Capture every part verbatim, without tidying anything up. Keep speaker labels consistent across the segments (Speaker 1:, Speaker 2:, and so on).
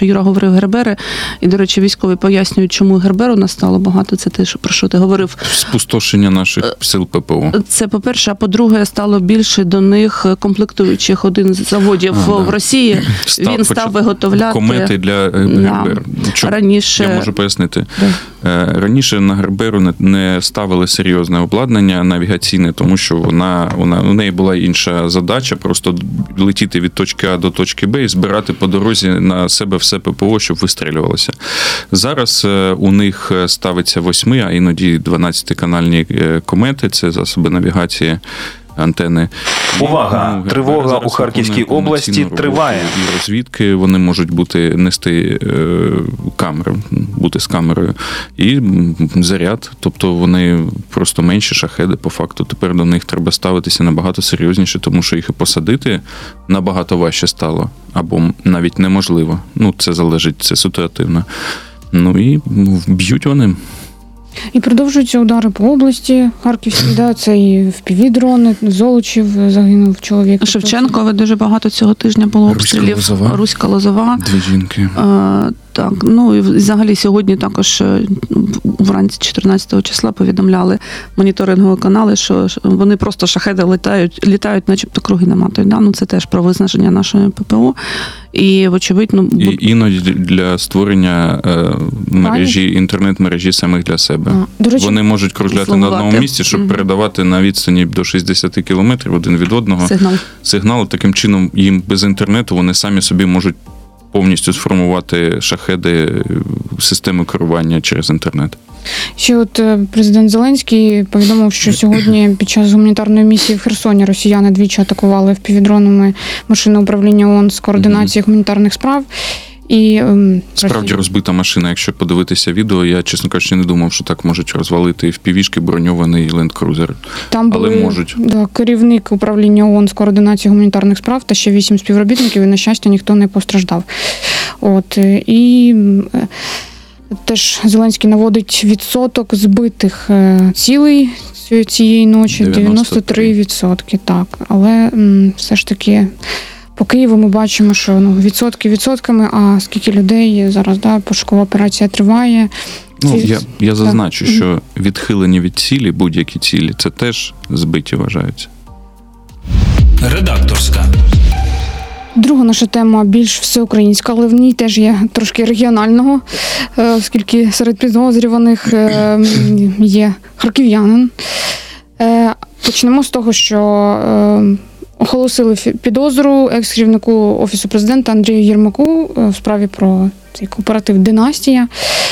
Speaker 1: що Юра говорив Гербери, і, до речі, військові пояснюють, чому Гербер у нас стало багато, це те, що, про що ти говорив.
Speaker 2: Спустошення наших сил ППО.
Speaker 1: Це, по-перше, а по-друге, стало більше до них комплектуючих. Один з заводів а, в Росії, став, він став виготовляти...
Speaker 2: Комети для Гербер.
Speaker 1: Да. Раніше...
Speaker 2: Я можу пояснити.
Speaker 1: Да.
Speaker 2: Раніше на Герберу не ставили серйозне обладнання навігаційне, тому що вона, вона, у неї була інша задача, просто летіти від точки А до точки Б і збирати по дорозі на себе все ППО, щоб вистрілювалося. Зараз у них ставиться восьми, а іноді дванадцятиканальні комети, це засоби навігації, антени.
Speaker 3: Увага! Тривога у Харківській області триває.
Speaker 2: І розвідки, вони можуть бути, нести е, камери, бути з камерою. І заряд, тобто вони просто менші шахеди, по факту. Тепер до них треба ставитися набагато серйозніше, тому що їх і посадити набагато важче стало. Або навіть неможливо. Ну, це залежить, це ситуативно. Ну і б'ють вони.
Speaker 4: І продовжуються удари по області Харківській, да, це і впівдрони, Золочів загинув чоловік.
Speaker 1: Шевченкове дуже багато цього тижня було обстрілів.
Speaker 2: Руська Лозова.
Speaker 1: Руська Лозова.
Speaker 2: Дві жінки.
Speaker 1: А, так, ну і взагалі сьогодні також вранці чотирнадцятого числа повідомляли моніторингові канали, що вони просто шахеди літають, літають, начебто круги наматують. Да? Ну, це теж про виснаження нашої ППО. І, вочевидь, ну...
Speaker 2: І іноді для створення е, мережі, інтернет-мережі самих для себе.
Speaker 4: А, до речі,
Speaker 2: вони можуть кружляти на одному місці, щоб mm-hmm. передавати на відстані до шістдесят кілометрів один від одного
Speaker 1: сигнал.
Speaker 2: сигнал. Таким чином, їм без інтернету вони самі собі можуть повністю сформувати шахеди системи керування через інтернет.
Speaker 4: Ще от президент Зеленський повідомив, що сьогодні під час гуманітарної місії в Херсоні росіяни двічі атакували впівдронами машину управління ООН з координації mm-hmm. гуманітарних справ. І,
Speaker 2: Справді розбита машина, якщо подивитися відео, я, чесно кажучи, не думав, що так можуть розвалити в півішки броньований ленд-крузер.
Speaker 4: Там були,
Speaker 2: але можуть.
Speaker 4: Да, керівник управління ООН з координації гуманітарних справ та ще вісім співробітників, і, на щастя, ніхто не постраждав. От, і теж Зеленський наводить відсоток збитих цілей цієї ночі, дев'яносто три відсотки, так. Але м, все ж таки... По Києву ми бачимо, що ну, відсотки відсотками, а скільки людей зараз, да, пошукова операція триває.
Speaker 2: Ну, я, я зазначу, так. що відхилені від цілі, будь-які цілі, це теж збиті вважаються.
Speaker 5: Редакторська.
Speaker 4: Друга наша тема більш всеукраїнська, але в ній теж є трошки регіонального, оскільки серед підозрюваних є харків'янин. Почнемо з того, що оголосили підозру екс-керівнику Офісу президента Андрію Єрмаку в справі про цей кооператив «Династія».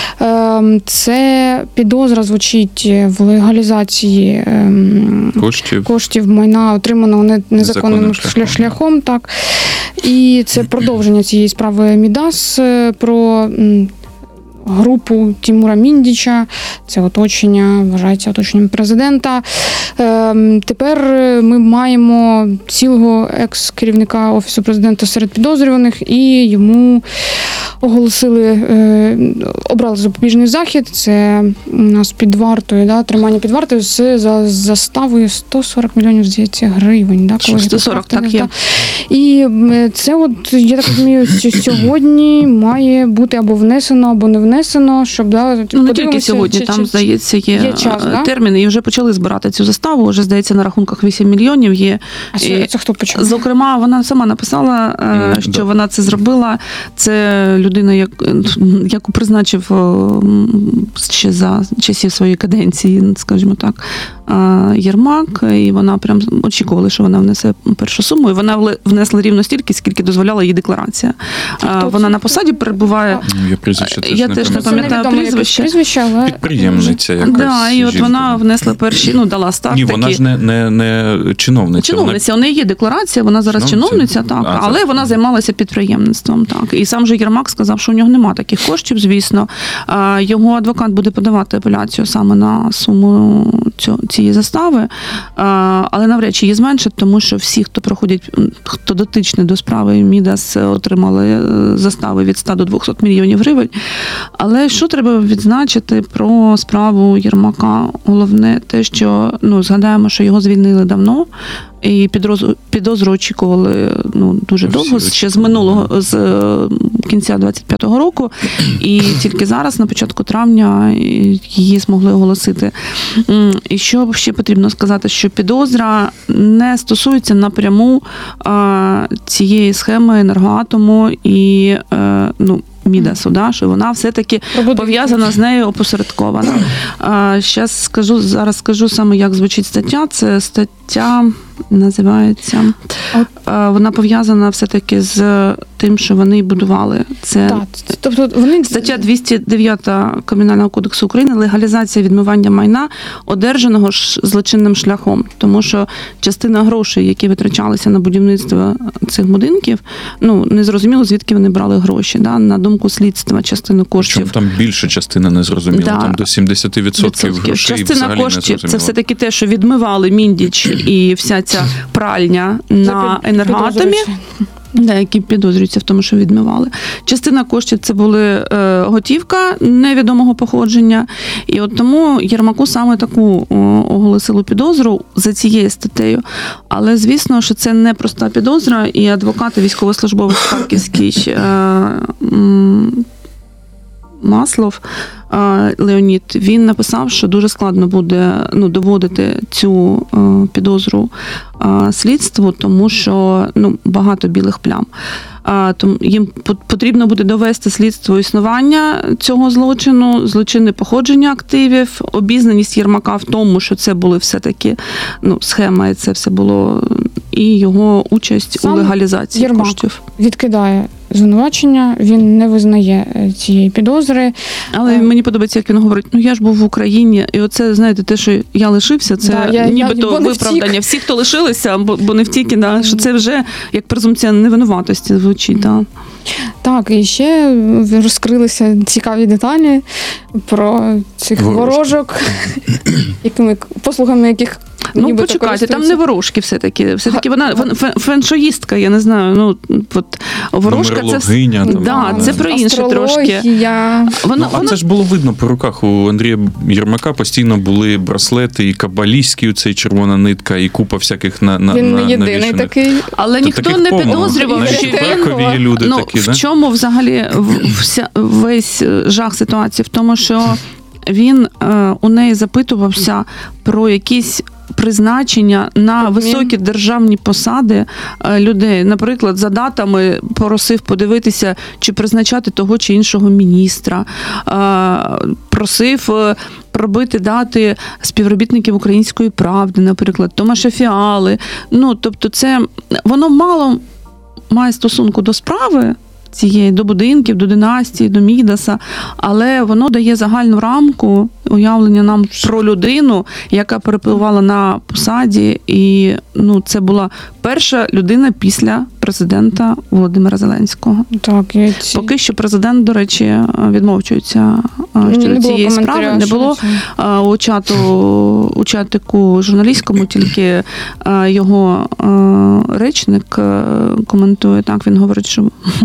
Speaker 4: Це підозра звучить в легалізації
Speaker 2: коштів,
Speaker 4: коштів майна, отриманого незаконним шляхом. шляхом. Так. І це продовження цієї справи Мідас про групу Тимура Міндіча, це оточення, вважається оточенням президента. Е, тепер ми маємо цілого екс-керівника Офісу президента серед підозрюваних, і йому оголосили, е, обрали запобіжний захід, це у нас під вартою, да, тримання під вартою з за, заставою сто сорок мільйонів, здається, гривень. Да,
Speaker 1: сто сорок, так є.
Speaker 4: І це, от, я так розумію, сьогодні має бути або внесено, або не внесено, щоб, да,
Speaker 1: ну, не тільки сьогодні, чи, там, чи, здається, є, є час, терміни, да? І вже почали збирати цю заставу, вже, здається, на рахунках вісім мільйонів є.
Speaker 4: А це, це хто почав?
Speaker 1: Зокрема, вона сама написала, mm, що да. вона це зробила. Це людина, як, яку призначив ще за часів своєї каденції, скажімо так, Єрмак, і вона прям очікувала, що вона внесе першу суму, і вона внесла рівно стільки, скільки дозволяла її декларація. А вона на посаді перебуває.
Speaker 2: Я прізвище теж
Speaker 1: я
Speaker 2: не
Speaker 1: теж не пам'ятаю прізвище.
Speaker 4: прізвище, але...
Speaker 2: Підприємниця якась.
Speaker 1: Да, і от
Speaker 2: жінка.
Speaker 1: Вона внесла перші, ну, дала старт.
Speaker 2: Ні, вона
Speaker 1: такі.
Speaker 2: ж не, не, не чиновниця.
Speaker 1: Чиновниця, вона... у неї є декларація, вона зараз чиновниця, чиновниця так, а, але так. вона займалася підприємництвом, так. І сам же Єрмак сказав, що у нього немає таких коштів, звісно. Його адвокат буде подавати апеляцію саме на суму цієї застави, але навряд чи її зменшать, тому що всі, хто проходять, хто дотичний до справи Мідас, отримали застави від ста до двохсот мільйонів гривень. Але що треба відзначити про справу Єрмака? Головне те, що, ну, згадаємо, що його звільнили давно, І підозру, підозру очікували ну, дуже
Speaker 2: Всі
Speaker 1: довго, ще з минулого, з е, кінця двадцять п'ятого року, і тільки зараз, на початку травня, її змогли оголосити. М, І що ще потрібно сказати, що підозра не стосується напряму е, цієї схеми енергоатому і е, ну, Мідасу, да, що вона все-таки пов'язана з нею опосередкована. Зараз скажу, зараз скажу саме, як звучить стаття. Це стаття називається. Вона пов'язана все-таки з тим, що вони будували. Це
Speaker 4: Так, тобто вони...
Speaker 1: стаття двісті дев'ята Кримінального кодексу України легалізація відмивання майна, одержаного ж злочинним шляхом. Тому що частина грошей, які витрачалися на будівництво цих будинків, ну, не зрозуміло, звідки вони брали гроші. Да? На думку слідства, частину коштів.
Speaker 2: Причому там більша частина не зрозуміла,
Speaker 1: Да.
Speaker 2: там до сімдесят відсотків грошей
Speaker 1: Частина
Speaker 2: взагалі
Speaker 1: коштів
Speaker 2: не зрозуміло.
Speaker 1: це все-таки те, що відмивали Міндіч і вся ця пральня на енергоатомі. Да, які підозрюються в тому, що відмивали. Частина коштів це були е, готівка невідомого походження. І от тому Єрмаку саме таку о, оголосили підозру за цією статтею. Але, звісно, що це не проста підозра, і адвокат і військовослужбовець Харківський е, м, Маслов е, Леонід, він написав, що дуже складно буде ну, доводити цю е, підозру е, слідству, тому що ну, багато білих плям. Е, тому їм потрібно буде довести слідство існування цього злочину, злочинне походження активів, обізнаність Єрмака в тому, що це були все-таки ну, схема, і це все було, і його участь
Speaker 4: Сам
Speaker 1: у легалізації
Speaker 4: Єрмак
Speaker 1: коштів.
Speaker 4: Відкидає звинувачення, він не визнає цієї підозри.
Speaker 1: Але мені подобається, як він говорить, ну я ж був в Україні, і оце, знаєте, те, що я лишився, це
Speaker 4: Да, я-
Speaker 1: нібито
Speaker 4: я- бо не
Speaker 1: виправдання.
Speaker 4: втік.
Speaker 1: Всі, хто лишилися, бо, бо не втіки, да, що це вже як презумпція невинуватості звучить. Да.
Speaker 4: Так, і ще розкрилися цікаві деталі про цих
Speaker 2: Ворожки.
Speaker 4: ворожок, якими послугами яких
Speaker 1: Ну,
Speaker 4: нібито
Speaker 1: почекайте, там не
Speaker 4: користуються.
Speaker 1: ворожки все-таки. Все-таки вона фен- фен- феншоїстка, я не знаю. Ну, от, ворожка це...
Speaker 2: Нумерологиня, там,
Speaker 1: Да,
Speaker 2: да.
Speaker 1: це про інше трошки.
Speaker 4: Астрологія.
Speaker 1: Вона,
Speaker 2: Ну, а
Speaker 1: вона...
Speaker 2: це ж було видно по руках. У Андрія Єрмака постійно були браслети, і кабалістські, цей червона нитка, і купа всяких на, на
Speaker 4: Він
Speaker 2: на,
Speaker 4: не єдиний
Speaker 2: навішаних.
Speaker 4: такий.
Speaker 1: Але
Speaker 2: То
Speaker 1: ніхто
Speaker 2: таких
Speaker 1: не
Speaker 2: повно.
Speaker 1: підозрював,
Speaker 2: Навіть
Speaker 1: що
Speaker 2: в Харкові є люди
Speaker 1: ну,
Speaker 2: такі,
Speaker 1: в
Speaker 2: да?
Speaker 1: чому взагалі в- вся, весь жах ситуації? В тому, що він е, у неї запитувався про якісь призначення на
Speaker 4: Обмін.
Speaker 1: високі державні посади е, людей. Наприклад, за датами просив подивитися, чи призначати того чи іншого міністра. Е, просив е, пробити дати співробітників «Української правди», наприклад, Томаша Фіали. Ну, тобто це, воно мало має стосунку до справи цієї, до будинків, до династії, до Мідаса, але воно дає загальну рамку уявлення нам про людину, яка перепливала на посаді, і ну, це була перша людина після президента Володимира Зеленського.
Speaker 4: Так, і ці...
Speaker 1: Поки що президент, до речі, відмовчується
Speaker 4: не
Speaker 1: щодо
Speaker 4: було
Speaker 1: цієї справи.
Speaker 4: коментаря
Speaker 1: Не
Speaker 4: щодо
Speaker 1: було
Speaker 4: цього.
Speaker 1: а, у чату, у чатику журналістському, тільки а, його а, речник а, коментує так. Він говорить, що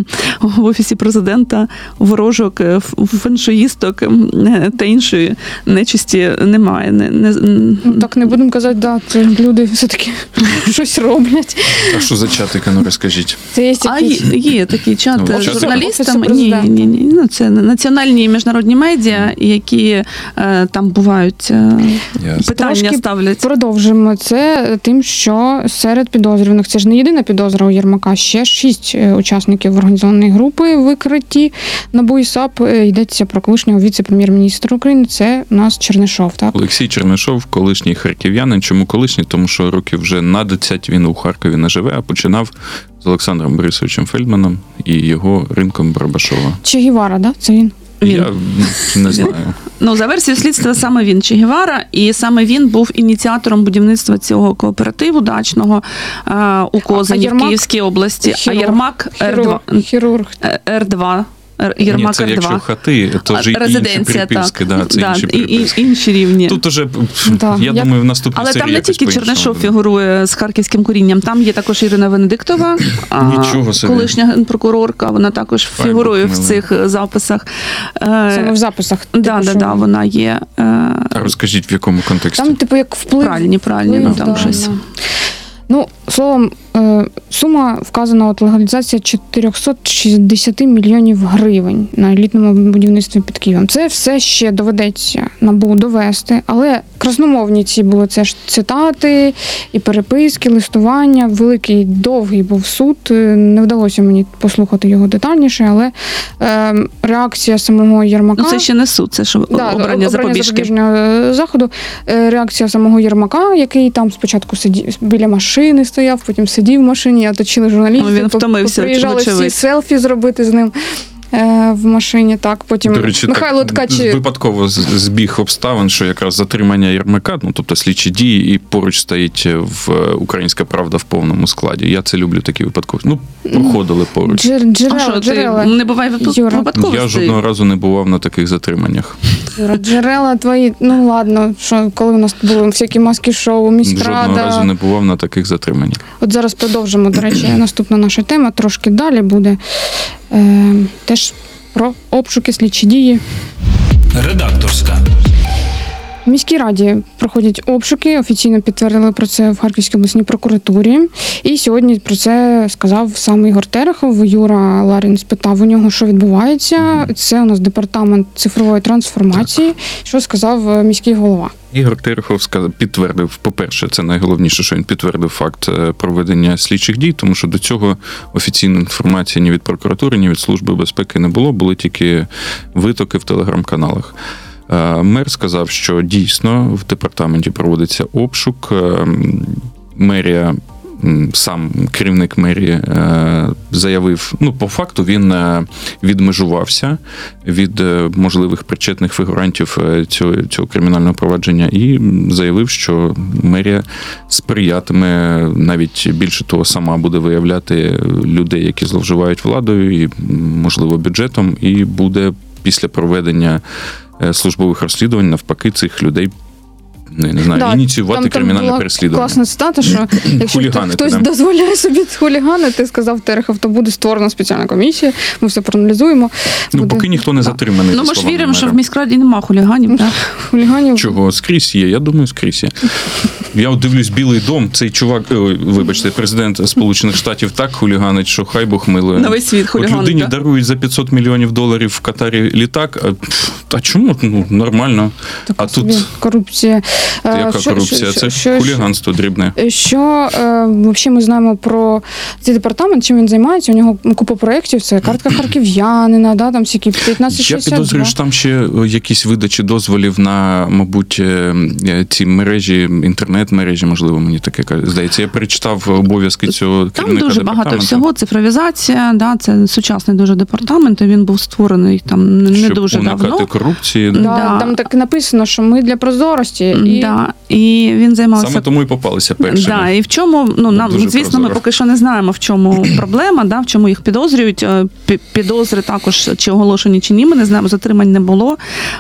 Speaker 1: в офісі президента ворожок, ф- феншоїсток е, та іншої нечисті немає. Не, не,
Speaker 4: Ну, так не будемо казати, да, це люди все-таки щось роблять.
Speaker 2: А що за чатик, ну розкажіть.
Speaker 4: Це є
Speaker 1: А
Speaker 4: якісь...
Speaker 1: є, є такий чат
Speaker 2: Ну,
Speaker 1: з
Speaker 2: чат
Speaker 1: журналістами.
Speaker 4: Офісу
Speaker 1: Ні,
Speaker 4: президента.
Speaker 1: ні, ні. Ну, це національні і міжнародні медіа, які е, там бувають е,
Speaker 2: Ясно.
Speaker 1: питання
Speaker 4: Трошки
Speaker 1: ставлять.
Speaker 4: Продовжимо це тим, що серед підозрюваних, це ж не єдина підозра у Єрмака, ще шість е, учасників організованої групи викриті НАБУ і САП. Е, Йдеться про колишнього віце-прем'єр-міністра України, це у нас Чернишов, так?
Speaker 2: Олексій Чернишов, колишній харків'янин. Чому колишній? Тому що років вже на двадцять він у Харкові не живе, а починав з Олександром Борисовичем Фельдманом і його Ринком Барабашова.
Speaker 4: Че Гівара, да? Це він?
Speaker 1: Він.
Speaker 2: Я не знаю.
Speaker 1: Ну, за версією слідства, саме він Че Гевара, і саме він був ініціатором будівництва цього кооперативу дачного е, у Козині в
Speaker 4: Єрмак?
Speaker 1: Київській області.
Speaker 4: Хірург.
Speaker 1: А Єрмак Р два.
Speaker 4: Хірург. Хірург.
Speaker 1: Р два. Р-
Speaker 2: Ні,
Speaker 1: Єрмак
Speaker 2: це
Speaker 1: Р
Speaker 2: якщо
Speaker 1: два.
Speaker 2: хати, то ж інші
Speaker 1: Резиденція,
Speaker 2: приписки.
Speaker 1: так.
Speaker 2: Да, це
Speaker 1: Да,
Speaker 2: інші
Speaker 1: і, і,
Speaker 2: приписки.
Speaker 1: інші рівні.
Speaker 2: Тут уже,
Speaker 4: Да,
Speaker 2: я
Speaker 4: як-
Speaker 2: думаю, в наступній
Speaker 1: Але
Speaker 2: серії
Speaker 1: там не
Speaker 2: якось
Speaker 1: тільки
Speaker 2: по-іншому
Speaker 1: Чернишов
Speaker 2: буде.
Speaker 1: фігурує з харківським корінням, там є також Ірина Венедиктова, а,
Speaker 2: Нічого собі.
Speaker 1: колишня генпрокурорка, вона також
Speaker 2: Ой,
Speaker 1: фігурує
Speaker 2: Бог
Speaker 1: в
Speaker 2: милий.
Speaker 1: цих записах.
Speaker 4: Саме в записах.
Speaker 1: Да,
Speaker 4: типу,
Speaker 1: да,
Speaker 4: що-
Speaker 1: да, вона є е,
Speaker 2: А розкажіть, в якому контексті?
Speaker 4: Там, типу, як вплив.
Speaker 1: пральні, пральні, ну
Speaker 4: вплив,
Speaker 1: там
Speaker 4: да,
Speaker 1: щось.
Speaker 4: да. Ну, словом, е, сума вказана от легалізація чотириста шістдесят мільйонів гривень на елітному будівництві під Києвом. Це все ще доведеться НАБУ довести, але красномовні ці були це ж цитати і переписки, листування. Великий, довгий був суд, не вдалося мені послухати його детальніше, але е, реакція самого Єрмака...
Speaker 1: Ну, це ще не суд, це ж
Speaker 4: Да,
Speaker 1: обрання запобіжки.
Speaker 4: запобіжного заходу. Е, Реакція самого Єрмака, який там спочатку сидів біля машини стояв, потім сидів в машині, оточили журналістів.
Speaker 1: Ну, він втомився,
Speaker 4: приїжджали всі
Speaker 1: очевидь.
Speaker 4: селфі зробити з ним е, в машині. Так, потім
Speaker 2: До речі,
Speaker 4: Михайло
Speaker 2: так,
Speaker 4: Ткач...
Speaker 2: випадково з- збіг обставин, що якраз затримання Єрмака, ну тобто слідчі дії, і поруч стоїть в Українська Правда в повному складі. Я це люблю такі випадкові. Ну, проходили поруч.
Speaker 4: Джер,
Speaker 1: А
Speaker 4: джерела,
Speaker 1: що, ти
Speaker 4: джерела.
Speaker 1: не буває випадково?
Speaker 4: Юра.
Speaker 1: випадково
Speaker 2: Я
Speaker 1: стоїть?
Speaker 2: жодного разу не бував на таких затриманнях.
Speaker 4: Юра, джерела твої, ну ладно, що коли у нас були всякі маски-шоу,
Speaker 2: Жодного разу
Speaker 4: міськрада.
Speaker 2: не бував на таких затриманнях.
Speaker 4: От зараз продовжимо, до речі, наступна наша тема, трошки далі буде. Е, теж про обшуки, слідчі дії.
Speaker 5: Редакторська.
Speaker 4: В міській раді проходять обшуки, офіційно підтвердили про це в Харківській обласній прокуратурі. І сьогодні про це сказав сам Ігор Терехов. Юра Ларін спитав у нього, що відбувається. Це у нас департамент цифрової трансформації. Що сказав міський голова?
Speaker 2: Ігор Терехов сказав, підтвердив, по-перше, це найголовніше, що він підтвердив факт е, проведення слідчих дій, тому що до цього офіційної інформації ні від прокуратури, ні від Служби безпеки не було, були тільки витоки в телеграм-каналах. Е, Мер сказав, що дійсно в департаменті проводиться обшук. Е, Мерія, м, сам керівник мерії е, заявив, ну, по факту він е, відмежувався від е, можливих причетних фігурантів е, цього, цього кримінального провадження і заявив, що мерія сприятиме, навіть більше того, сама буде виявляти людей, які зловживають владою і, можливо, бюджетом, і буде після проведення е, службових розслідувань навпаки цих людей, не, не знаю,
Speaker 4: Да,
Speaker 2: ініціювати
Speaker 4: там- там
Speaker 2: кримінальне
Speaker 4: була
Speaker 2: переслідування.
Speaker 4: Класна цитата, що якщо
Speaker 2: Хуліганити,
Speaker 4: хтось
Speaker 2: да.
Speaker 4: дозволяє собі хуліганити, сказав Терехов, то буде створена спеціальна комісія, ми все проаналізуємо.
Speaker 2: Ну,
Speaker 4: Буде-
Speaker 2: поки ніхто не затриманий.
Speaker 1: Ну,
Speaker 2: за
Speaker 1: ми ж
Speaker 2: словами
Speaker 1: віримо, що
Speaker 2: мера.
Speaker 1: в міськраді нема хуліганів, так?
Speaker 4: Хуліганів.
Speaker 2: Чого? Скрізь є, я думаю, скрізь є. Я от дивлюсь Білий дом, цей чувак, ой, вибачте, президент Сполучених Штатів так хуліганить, що хай Бог милує.
Speaker 1: На весь світ
Speaker 2: От
Speaker 1: хуліганить,
Speaker 2: людині
Speaker 1: да?
Speaker 2: дарують за п'ятсот мільйонів доларів в Катарі літак, а, пф, а чому? Ну, нормально.
Speaker 4: Така
Speaker 2: А
Speaker 4: собі
Speaker 2: тут
Speaker 4: корупція. Е,
Speaker 2: яка
Speaker 4: що-
Speaker 2: корупція?
Speaker 4: що-
Speaker 2: Це
Speaker 4: що-
Speaker 2: хуліганство дрібне.
Speaker 4: Що е, взагалі ми знаємо про цей департамент, чим він займається? У нього купа проєктів, це картка харків'янина, да, там всякі п'ятнадцять
Speaker 2: Я
Speaker 4: шістдесят
Speaker 2: підозрюю,
Speaker 4: два.
Speaker 2: що там ще якісь видачі дозволів на, мабуть, е, ці мережі, інтернет-мережі, можливо, мені таке здається. Я перечитав обов'язки цього
Speaker 1: Там
Speaker 2: керівника
Speaker 1: дуже багато
Speaker 2: департаменту.
Speaker 1: всього. Цифровізація, да, це сучасний дуже департамент, і він був створений там не
Speaker 2: Щоб
Speaker 1: дуже
Speaker 2: уникати
Speaker 1: давно.
Speaker 2: корупції.
Speaker 4: Да,
Speaker 1: Да.
Speaker 4: Там так і написано, що ми для прозорості. І
Speaker 1: Да, і він займався.
Speaker 2: Саме тому і попалися першими.
Speaker 1: Да, і в чому, ну, нам,
Speaker 2: Дуже
Speaker 1: звісно,
Speaker 2: прозоро.
Speaker 1: ми поки що не знаємо, в чому проблема, да, в чому їх підозрюють. Е, пі- Підозри також, чи оголошені, чи ні, ми не знаємо, затримань не було.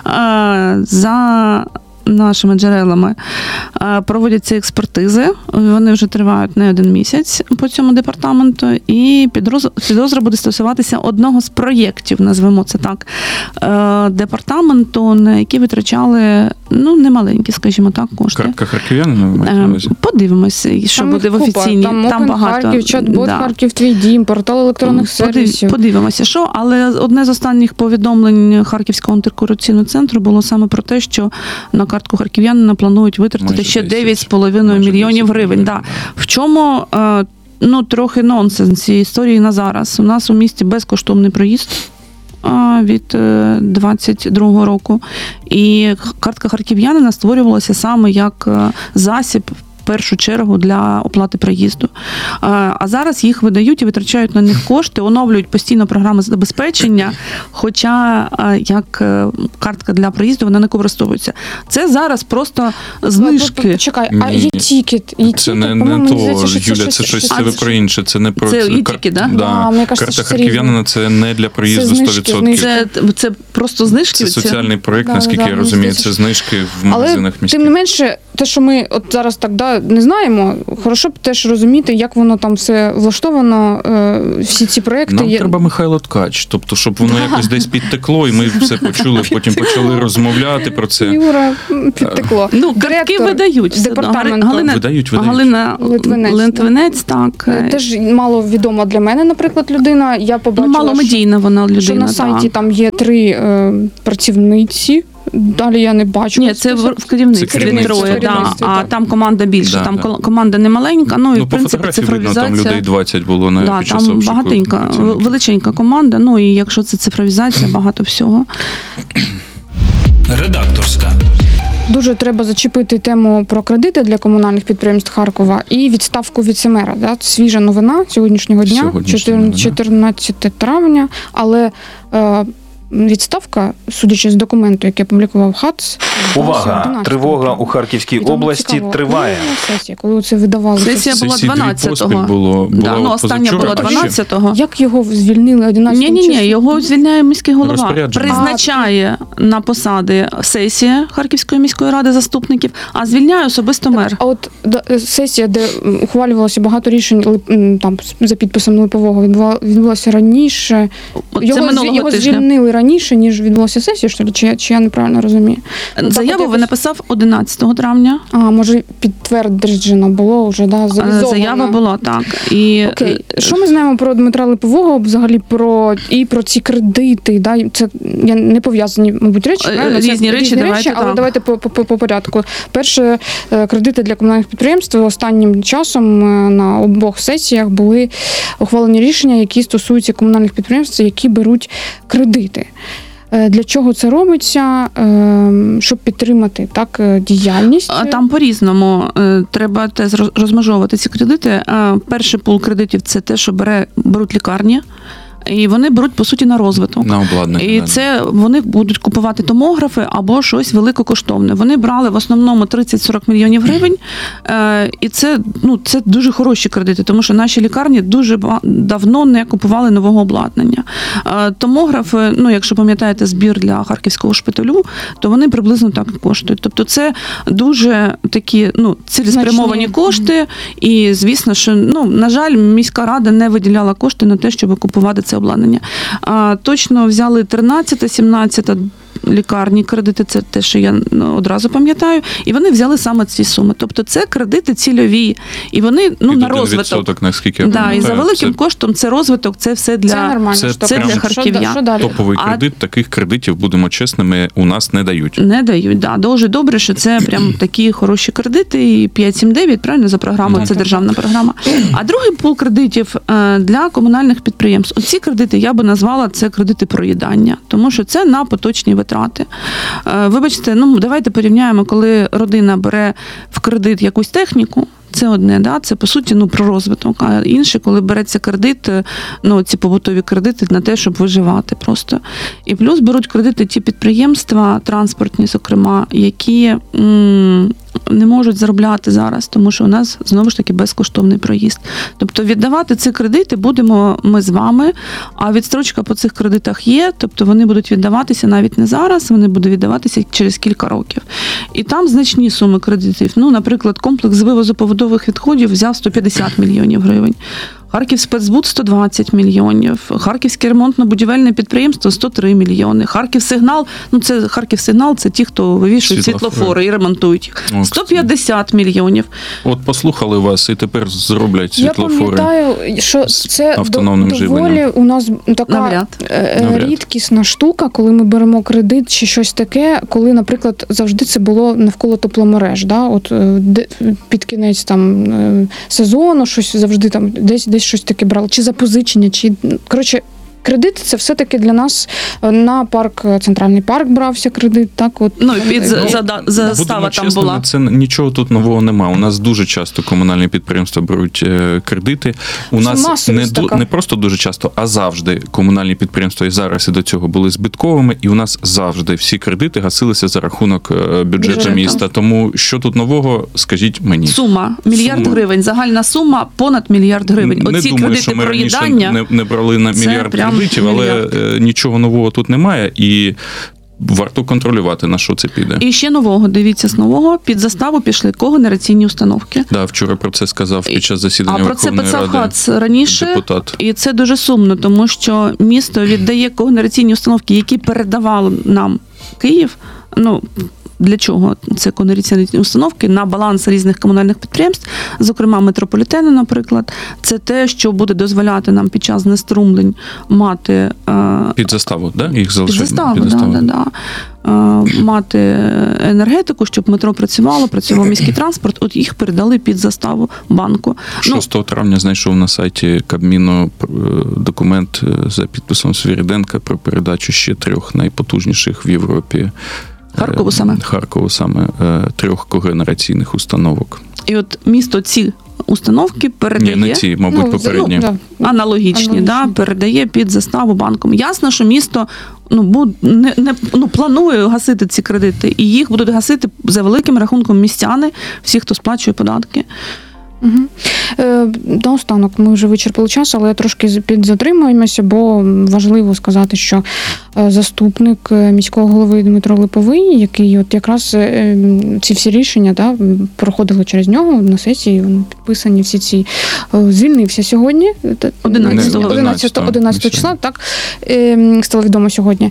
Speaker 1: Е, За нашими джерелами е, проводяться експертизи, вони вже тривають не один місяць по цьому департаменту, і підроз- підозра буде стосуватися одного з проєктів, назвемо це так, е, департаменту, на які витрачали, ну, немаленькі, скажімо так, кошти.
Speaker 2: Картка харків'янина, ви маєте на
Speaker 1: Е,
Speaker 2: увазі?
Speaker 1: Подивимося, що
Speaker 4: там
Speaker 1: буде
Speaker 4: їх
Speaker 1: в
Speaker 4: купа.
Speaker 1: офіційній.
Speaker 4: Там,
Speaker 1: Там
Speaker 4: Open
Speaker 1: багато.
Speaker 4: Харків, чат-бот
Speaker 1: Да.
Speaker 4: Харків, твій дім, портал електронних
Speaker 1: Подив-
Speaker 4: сервісів.
Speaker 1: Подивимося, що, але одне з останніх повідомлень Харківського антикорупційного центру було саме про те, що на картку харків'янина планують витратити
Speaker 2: Майже
Speaker 1: ще
Speaker 2: десять.
Speaker 1: дев'ять з половиною
Speaker 2: Майже
Speaker 1: мільйонів
Speaker 2: десять
Speaker 1: гривень. Да.
Speaker 2: мільйонів.
Speaker 1: В чому е, ну, трохи нонсенс цієї історії на зараз. У нас у місті безкоштовний проїзд а, від е, двадцять другого року. І картка харків'янина створювалася саме як е, засіб в першу чергу для оплати проїзду. А а зараз їх видають і витрачають на них кошти, оновлюють постійно програми забезпечення, хоча а, як е, картка для проїзду вона не використовується. Це зараз просто знижки.
Speaker 4: Почекай, а
Speaker 2: Ні.
Speaker 4: є тікет? Є
Speaker 2: Це
Speaker 4: тікет?
Speaker 2: не,
Speaker 4: По-моєму,
Speaker 2: не
Speaker 4: мені
Speaker 2: то,
Speaker 4: здається, що
Speaker 2: Юля, це щось
Speaker 1: А,
Speaker 2: це ви
Speaker 1: це
Speaker 2: про інше. Це не про
Speaker 1: Це
Speaker 2: це
Speaker 1: і
Speaker 2: кар-
Speaker 1: тільки, да?
Speaker 2: Да.
Speaker 4: А, мені кажеться,
Speaker 2: Карта
Speaker 4: що це
Speaker 2: харків'янина це не для проїзду
Speaker 4: Це
Speaker 2: сто
Speaker 4: знижки,
Speaker 2: відсотків.
Speaker 1: Це, це просто знижки.
Speaker 2: Це соціальний проєкт,
Speaker 4: Да,
Speaker 2: наскільки
Speaker 4: да,
Speaker 2: я
Speaker 4: да,
Speaker 2: розумію,
Speaker 4: здається,
Speaker 2: це знижки в магазинах
Speaker 4: Але,
Speaker 2: міських.
Speaker 4: тим не менше, те, що ми от зараз так да, не знаємо, хорошо б теж розуміти, як воно там все влаштовано, е, всі ці проекти.
Speaker 2: Нам
Speaker 4: є...
Speaker 2: треба Михайло Ткач, тобто, щоб воно якось десь підтекло, і ми все почули, потім почали розмовляти про це.
Speaker 4: Юра, підтекло.
Speaker 1: Ну, картки
Speaker 4: Директор
Speaker 1: видають. все одно.
Speaker 4: департаменту.
Speaker 1: Галина,
Speaker 2: Видають, видають.
Speaker 1: Галина
Speaker 4: Литвинець,
Speaker 1: Литвинець, так.
Speaker 4: Е, Теж мало відома для мене, наприклад, людина. Я
Speaker 1: Ну,
Speaker 4: побачила,
Speaker 1: маломедійна вона людина.
Speaker 4: що на сайті
Speaker 1: так.
Speaker 4: там є три е, працівниці. Далі я не бачу.
Speaker 1: Ні, це в, в керівництві
Speaker 2: Це керівництво,
Speaker 1: троє,
Speaker 4: в
Speaker 1: да,
Speaker 4: керівництві,
Speaker 1: а
Speaker 4: так.
Speaker 1: там команда більше,
Speaker 2: Да,
Speaker 1: там
Speaker 2: да.
Speaker 1: кол- команда не маленька, ну і
Speaker 2: Ну,
Speaker 1: в
Speaker 2: по
Speaker 1: принципі
Speaker 2: фотографії видно,
Speaker 1: цифровізація.
Speaker 2: там людей двадцять було на
Speaker 1: Да,
Speaker 2: під час
Speaker 1: там
Speaker 2: обшуку.
Speaker 1: багатенька,
Speaker 2: Це-
Speaker 1: величенька команда, ну і якщо це цифровізація, багато всього.
Speaker 5: Редакторська.
Speaker 4: Дуже треба зачепити тему про кредити для комунальних підприємств Харкова і відставку віцемера. Да? Свіжа новина сьогоднішнього дня,
Speaker 2: Сьогоднішня новина.
Speaker 4: чотирнадцяте травня, але е, відставка, судячи з документу, який опублікував ХАЦ,
Speaker 3: Увага! Тривога у Харківській області триває.
Speaker 4: Сесія, коли це видавали.
Speaker 1: Сесія була
Speaker 2: Сесії дві
Speaker 1: дванадцятого.
Speaker 2: поспіль було.
Speaker 1: Да,
Speaker 2: Була
Speaker 1: ну,
Speaker 2: от
Speaker 1: остання
Speaker 2: позавчора,
Speaker 1: була
Speaker 2: а ще-
Speaker 1: дванадцятого.
Speaker 4: Як його звільнили одинадцятого
Speaker 1: Ні, ні,
Speaker 4: числа?
Speaker 1: ні, його звільняє міський голова.
Speaker 2: Розпорядження.
Speaker 1: Призначає на посади сесія Харківської міської ради заступників, а звільняє особисто мер.
Speaker 4: А от да, сесія, де м, ухвалювалося багато рішень Лип- м, там за підписом Липового, відбула- відбулася раніше.
Speaker 1: От Це
Speaker 4: Його, зві-
Speaker 1: минулого
Speaker 4: його
Speaker 1: тижня.
Speaker 4: звільнили раніше, ніж відбулася сесія, що ли? Чи, чи я неправильно розумію? Ну,
Speaker 1: Заяву
Speaker 4: так от
Speaker 1: ви
Speaker 4: якось-
Speaker 1: написав одинадцятого травня.
Speaker 4: А, може, підтверджено було вже, да,
Speaker 1: Е,
Speaker 4: завізовано.
Speaker 1: Заява була так. І
Speaker 4: Окей, що ми знаємо про Дмитра Липового, взагалі про і про ці кредити? Да? Це я не пов'язані, мабуть, речі.
Speaker 1: Е,
Speaker 4: правильно? Це
Speaker 1: різні речі, давайте
Speaker 4: але
Speaker 1: так.
Speaker 4: давайте по, по, по порядку. Перше, е, кредити для комунальних підприємств останнім часом е, на обох сесіях були ухвалені рішення, які стосуються комунальних підприємств, які беруть кредити. Е, Для чого це робиться? Е, Щоб підтримати так е, діяльність.
Speaker 1: А Там по-різному Е, треба теж роз- розмежовувати ці кредити. Е, Перший пул кредитів це те, що бере, беруть лікарні, і вони беруть, по суті, на розвиток.
Speaker 2: На обладнання.
Speaker 1: І
Speaker 2: да.
Speaker 1: це вони будуть купувати томографи або щось великокоштовне. Вони брали в основному тридцять-сорок мільйонів гривень, е, і це, ну, це дуже хороші кредити, тому що наші лікарні дуже ба- давно не купували нового обладнання. Е, Томографи, ну, якщо пам'ятаєте збір для Харківського шпиталю, то вони приблизно так і коштують. Тобто це дуже такі, ну, цілеспрямовані
Speaker 4: Значні.
Speaker 1: кошти, і звісно, що, ну, на жаль, міська рада не виділяла кошти на те, щоб купувати це обладнання. А, точно взяли тринадцяте, сімнадцяте лікарні кредити, це те, що я ну, одразу пам'ятаю, і вони взяли саме ці суми. Тобто це кредити цільові, і вони ну,
Speaker 2: Під
Speaker 1: на
Speaker 2: один
Speaker 1: розвиток.
Speaker 2: відсоток, наскільки я
Speaker 1: Да, і
Speaker 2: пам'ятаю,
Speaker 1: за великим
Speaker 2: це
Speaker 1: коштом це розвиток, це все для...
Speaker 4: Це нормально.
Speaker 2: це-
Speaker 4: що
Speaker 2: це
Speaker 4: прям-
Speaker 2: для
Speaker 4: що
Speaker 1: харків'ян.
Speaker 4: да- Що далі?
Speaker 2: топовий
Speaker 1: А-
Speaker 2: кредит, таких кредитів, будемо чесними, у нас не дають.
Speaker 1: Не дають, да. Дуже добре, що це прям такі хороші кредити, і п'ять сім дев'ять, правильно, за програмою,
Speaker 4: Так,
Speaker 1: це
Speaker 4: так,
Speaker 1: державна програма. А другий пул кредитів е, для комунальних підприємств. Оці кредити я би назвала це кредити проїдання, тому що це на поточні витрати. Е, Вибачте, ну давайте порівняємо, коли родина бере в кредит якусь техніку. Це одне, да, це по суті ну про розвиток. А інше, коли береться кредит, ну ці побутові кредити на те, щоб виживати просто. І плюс беруть кредити ті підприємства, транспортні, зокрема, які м, не можуть заробляти зараз, тому що у нас знову ж таки безкоштовний проїзд. Тобто віддавати ці кредити будемо ми з вами, а відстрочка по цих кредитах є, тобто вони будуть віддаватися навіть не зараз, вони будуть віддаватися через кілька років. І там значні суми кредитів. Ну, наприклад, комплекс з вивозу побутових відходів взяв сто п'ятдесят мільйонів гривень. Харківспецбуд сто двадцять мільйонів, Харківське ремонтно-будівельне підприємство сто три мільйони, Харківсигнал, ну це Харківсигнал, це ті, хто вивішують
Speaker 2: Світлофори.
Speaker 1: світлофори і ремонтують їх.
Speaker 2: О,
Speaker 1: сто п'ятдесят мільйонів.
Speaker 2: От послухали вас і тепер зроблять
Speaker 4: Я
Speaker 2: світлофори.
Speaker 4: пам'ятаю, що
Speaker 2: з
Speaker 4: це
Speaker 2: автономним
Speaker 4: до- доволі
Speaker 2: живленням.
Speaker 4: у нас така
Speaker 1: Навряд.
Speaker 4: е,
Speaker 2: Навряд.
Speaker 4: рідкісна штука, коли ми беремо кредит чи щось таке, коли, наприклад, завжди це було навколо тепломереж. Да? От е, де- під кінець там е, сезону щось завжди там десь десь щось таке брали, чи запозичення, чи коротше. Кредит це все-таки для нас е, на парк, Центральний парк брався кредит. Так, от
Speaker 1: Ну, і під
Speaker 4: Е,
Speaker 1: за- зада- застава
Speaker 2: Будемо
Speaker 1: там
Speaker 2: чесними,
Speaker 1: була.
Speaker 2: це нічого тут нового нема. У нас дуже часто комунальні підприємства беруть е, кредити. У
Speaker 4: Це
Speaker 2: нас не,
Speaker 4: масовість
Speaker 2: ду-
Speaker 4: така.
Speaker 2: не просто дуже часто, а завжди комунальні підприємства і зараз і до цього були збитковими, і у нас завжди всі кредити гасилися за рахунок е, бюджету
Speaker 4: Бюджету.
Speaker 2: міста. Тому що тут нового, скажіть мені.
Speaker 1: Сума мільярд
Speaker 2: Сума.
Speaker 1: гривень, загальна сума понад мільярд гривень.
Speaker 2: Не
Speaker 1: Оці
Speaker 2: думаю,
Speaker 1: кредити
Speaker 2: що ми раніше
Speaker 1: проїдання.
Speaker 2: не, не брали на
Speaker 1: це
Speaker 2: мільярд
Speaker 1: прям
Speaker 2: кредитів, але
Speaker 1: мільярд.
Speaker 2: е, нічого нового тут немає, і варто контролювати, на що це піде.
Speaker 1: І ще нового, дивіться, з нового, під заставу пішли когенераційні установки.
Speaker 2: Да, вчора про це сказав під час засідання
Speaker 1: А про це
Speaker 2: Верховної
Speaker 1: писав
Speaker 2: Ради
Speaker 1: ХАЦ раніше,
Speaker 2: депутат.
Speaker 1: і це дуже сумно, тому що місто віддає когенераційні установки, які передавав нам Київ, ну, для чого це когенераційні установки на баланс різних комунальних підприємств, зокрема метрополітени, наприклад. Це те, що буде дозволяти нам під час знеструмлень мати е,
Speaker 2: Під заставу, да? Їх
Speaker 1: під
Speaker 2: залишають
Speaker 1: заставу,
Speaker 2: під
Speaker 1: да,
Speaker 2: заставу.
Speaker 1: да, да. Е, мати енергетику, щоб метро працювало, працював міський транспорт, от їх передали під заставу банку.
Speaker 2: шостого травня знайшов на сайті Кабміну е, документ е, за підписом Свириденка про передачу ще трьох найпотужніших в Європі. е,
Speaker 1: Харкову саме.
Speaker 2: Харкову саме е, трьох когенераційних установок.
Speaker 1: І от місто ці установки передає...
Speaker 2: Ні, не ці, мабуть,
Speaker 4: Ну,
Speaker 2: попередні.
Speaker 4: ну, да.
Speaker 1: Аналогічні,
Speaker 4: Аналогічні.
Speaker 1: Да, передає під заставу банком. Ясно, що місто ну, буд, не, не, ну, планує гасити ці кредити, і їх будуть гасити за великим рахунком містяни, всі, хто сплачує податки.
Speaker 4: Угу. Е, наостанок, ми вже вичерпали час, але трошки підзатримуємося, бо важливо сказати, що е, заступник е, міського голови Дмитро Липовий, який от якраз е, ці всі рішення да, проходили через нього на сесії, вони підписані всі ці, е, звільнився сьогодні,
Speaker 1: одинадцятого.
Speaker 4: одинадцятого числа, так, е, стало відомо сьогодні.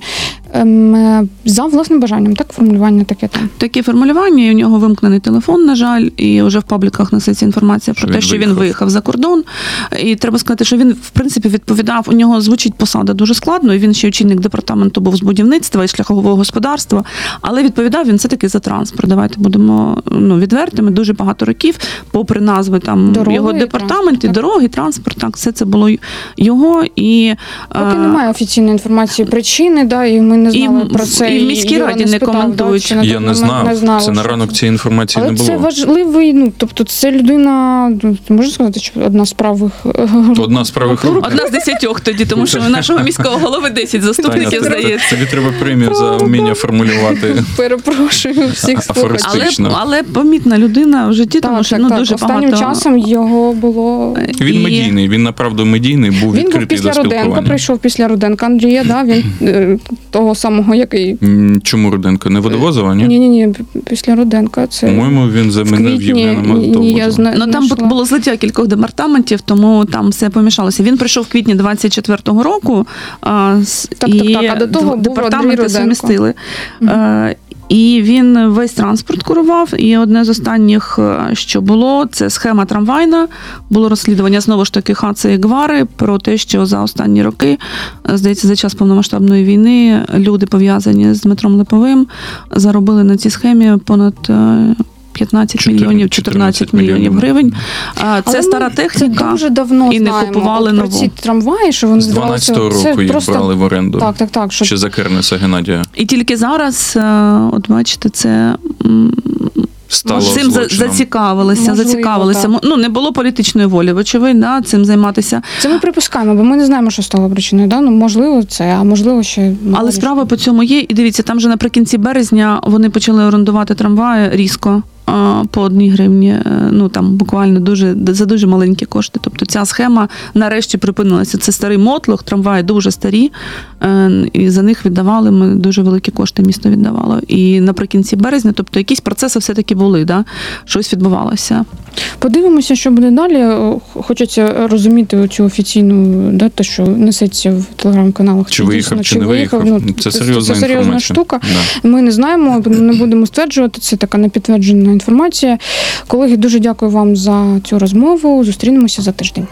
Speaker 4: Е, за власним бажанням, так, формулювання таке там.
Speaker 1: Таке формулювання, і у нього вимкнений телефон, на жаль, і вже в пабліках носиться інформація про
Speaker 2: Що
Speaker 1: те,
Speaker 2: він
Speaker 1: що він
Speaker 2: виїхав.
Speaker 1: виїхав за кордон. І треба сказати, що він, в принципі, відповідав, у нього звучить посада дуже складно, і він ще очільник департаменту був з будівництва і шляхового господарства, але відповідав він все-таки за транспорт. Давайте будемо ну, відвертими. Дуже багато років, попри назви там
Speaker 4: Дороги
Speaker 1: його
Speaker 4: і
Speaker 1: департамент, і
Speaker 4: транспорт, так.
Speaker 1: дороги, транспорт, так, все це було його. І,
Speaker 4: Поки
Speaker 1: е,
Speaker 4: немає офіційної інформації причини, да, і ми не знали
Speaker 1: І
Speaker 4: про це.
Speaker 1: і в міській
Speaker 4: його
Speaker 1: раді не
Speaker 4: спитали,
Speaker 1: коментують.
Speaker 4: Да, чи на
Speaker 2: Я
Speaker 4: той
Speaker 2: не
Speaker 4: момент
Speaker 2: знав,
Speaker 4: не знали,
Speaker 2: це на
Speaker 4: що
Speaker 2: ранок цієї інформації
Speaker 4: Але
Speaker 2: не було.
Speaker 4: це важливий, ну, тобто це людина, ну, можна сказати, що одна з правих...
Speaker 2: Одна з правих рук.
Speaker 1: одна з десятьох тоді, тому що у нашого міського голови десять
Speaker 2: Таня,
Speaker 1: заступників,
Speaker 2: тобі-
Speaker 1: здається.
Speaker 2: тобі треба премію за вміння формулювати.
Speaker 4: Перепрошую всіх слухачів.
Speaker 1: Але,
Speaker 2: Фактично.
Speaker 1: але помітна людина в житті, тому
Speaker 4: Так,
Speaker 1: що
Speaker 4: так,
Speaker 1: ну,
Speaker 4: так.
Speaker 1: дуже
Speaker 4: Останнім
Speaker 1: багато...
Speaker 4: часом його було...
Speaker 2: Він
Speaker 1: І-
Speaker 2: медійний, він направду медійний, був
Speaker 4: Він був
Speaker 2: відкритий
Speaker 4: після
Speaker 2: до
Speaker 4: Руденка,
Speaker 2: спілкування.
Speaker 4: прийшов після Руденка Андрія, да, він е, того самого, який...
Speaker 2: М, Чому Руденко? Не Водовозова, ні?
Speaker 4: Ні-ні-ні, після Руденка це...
Speaker 2: По-моєму, він
Speaker 4: в
Speaker 2: замінив
Speaker 4: квітні,
Speaker 2: Євгена
Speaker 4: ні, ні, я
Speaker 2: Водовозова.
Speaker 4: знаю,
Speaker 1: Ну, там
Speaker 4: знайшла.
Speaker 1: було злиття кількох департаментів, тому там все помішалося. Він прийшов в квітні двадцять четвертого року, а, с-
Speaker 4: Так,
Speaker 1: і
Speaker 4: так, так. А до того був Андрій
Speaker 1: департаменти
Speaker 4: Руденко.
Speaker 1: сумістили.
Speaker 4: Мгм.
Speaker 1: Е, І він весь транспорт курував. І одне з останніх, е, що було, це схема трамвайна. Було розслідування знову ж таки Хаца і Гвари про те, що за останні роки, е, здається, за час повномасштабної війни люди, пов'язані з Дмитром Липовим, заробили на цій схемі понад е, п'ятнадцять мільйонів, чотирнадцять мільйонів гривень. А, Це
Speaker 4: Але
Speaker 1: стара
Speaker 4: ми
Speaker 1: техніка.
Speaker 4: Це дуже давно
Speaker 1: і не
Speaker 4: знаємо
Speaker 1: купували
Speaker 4: от про
Speaker 1: нову.
Speaker 4: ці трамваї, що вони
Speaker 2: З дванадцятого
Speaker 4: здавалося,
Speaker 2: року
Speaker 4: це
Speaker 2: їх
Speaker 4: просто...
Speaker 2: брали в оренду.
Speaker 4: Так, так, так. Що...
Speaker 2: Ще за Кернеса Геннадія.
Speaker 1: І тільки зараз, е, от бачите, це м,
Speaker 2: Стало
Speaker 1: цим за-
Speaker 2: злочином.
Speaker 1: зацікавилися,
Speaker 4: Можливо,
Speaker 1: зацікавилися.
Speaker 4: так.
Speaker 1: М- Ну, не було політичної волі, вочевидь, да, цим займатися.
Speaker 4: Це ми припускаємо, бо ми не знаємо, що стало причиною. Да? Ну, можливо, це, а можливо, ще...
Speaker 1: Але справа по цьому є. І дивіться, там же наприкінці березня вони почали орендувати трамваї різко. а, По одній гривні, е, ну там буквально дуже за дуже маленькі кошти. Тобто ця схема нарешті припинилася. Це старий мотлох, трамваї дуже старі, е, і за них віддавали ми дуже великі кошти. Місто віддавало. І наприкінці березня, тобто якісь процеси все-таки були, да? Щось відбувалося.
Speaker 4: Подивимося, що буде далі. О, Хочеться розуміти цю офіційну, да, те, що несеться в телеграм-каналах.
Speaker 2: Чи виїхав,
Speaker 4: дійсно,
Speaker 2: чи не виїхав.
Speaker 4: Ну,
Speaker 2: Це серйозна
Speaker 4: це серйозна
Speaker 2: інформація.
Speaker 4: штука.
Speaker 2: Да.
Speaker 4: Ми не знаємо, не будемо стверджувати. Це така непідтверджена інформація. Колеги, дуже дякую вам за цю розмову. Зустрінемося за тиждень.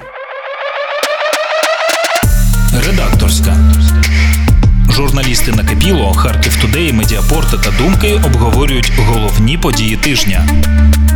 Speaker 5: Редакторська. Журналісти Накипіло, Харків Тудей, Медіапорт та Думки обговорюють головні події тижня.